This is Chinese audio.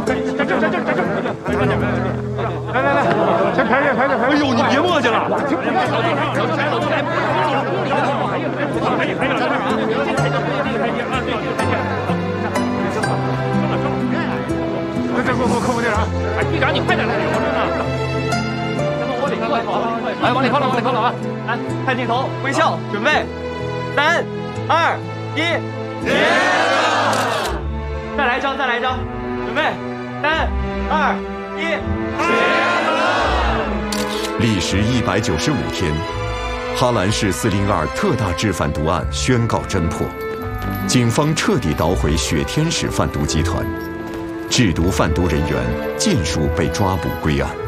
先排练。哎呦，你别磨叽了。客服队长，队长你快点来，我这呢。来，往里靠了啊！来，看镜头，微笑，准备，3、2、1，结了！再来一张，准备，3、2、1，结了！ 历时195天，哈兰市402特大制贩毒案宣告侦破，警方彻底捣毁雪天使贩毒集团，制毒贩毒人员尽数被抓捕归案。